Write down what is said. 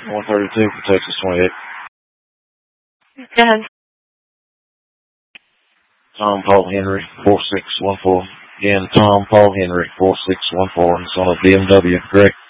132 for Texas 28. Go ahead. Tom Paul Henry, 4614. Again, Tom Paul Henry, 4614. It's on a BMW. Greg.